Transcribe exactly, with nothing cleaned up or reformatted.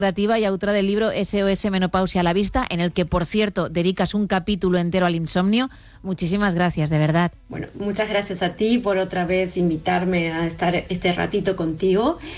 Creativa y autora del libro S O S Menopausia a la vista, en el que, por cierto, dedicas un capítulo entero al insomnio. Muchísimas gracias, de verdad. Bueno, muchas gracias a ti por otra vez invitarme a estar este ratito contigo.